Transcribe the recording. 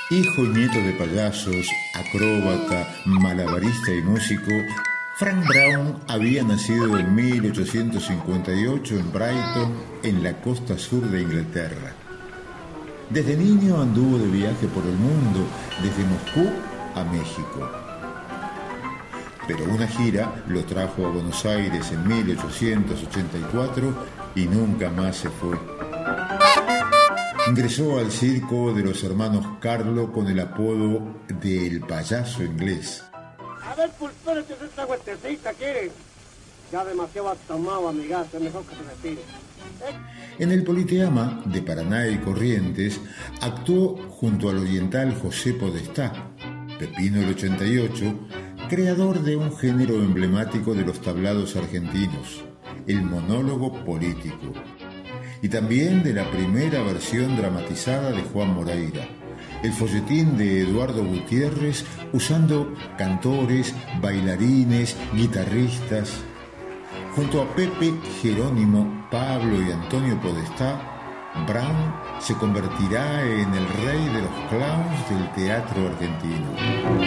Hijo y nieto de payasos, acróbata, malabarista y músico, Frank Brown había nacido en 1858 en Brighton, en la costa sur de Inglaterra. Desde niño anduvo de viaje por el mundo, desde Moscú a México. Pero una gira lo trajo a Buenos Aires en 1884 y nunca más se fue. Ingresó al circo de los hermanos Carlo con el apodo de El Payaso Inglés. A ver, pulpérate esta vueltecita, ¿quieres? Ya demasiado has tomado, amigazo, es mejor que te retires. En el Politeama de Paraná y Corrientes actuó junto al oriental José Podestá, Pepino el 88, creador de un género emblemático de los tablados argentinos, el monólogo político, y también de la primera versión dramatizada de Juan Moreira, el folletín de Eduardo Gutiérrez, usando cantores, bailarines, guitarristas. Junto a Pepe, Jerónimo, Pablo y Antonio Podestá, Brown se convertirá en el rey de los clowns del teatro argentino.